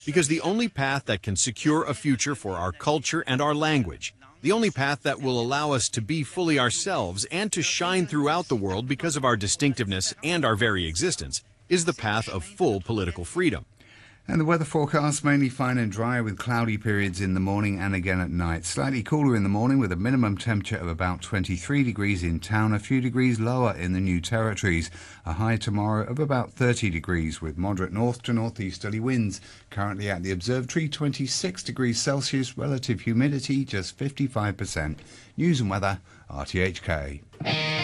Because the only path that can secure a future for our culture and our language, the only path that will allow us to be fully ourselves and to shine throughout the world because of our distinctiveness and our very existence, is the path of full political freedom. And the weather forecast mainly fine and dry with cloudy periods in the morning and again at night. Slightly cooler in the morning with a minimum temperature of about 23 degrees in town, a few degrees lower in the New Territories. A high tomorrow of about 30 degrees with moderate north to northeasterly winds. Currently at the observatory, 26 degrees Celsius, relative humidity just 55%. News and weather, RTHK.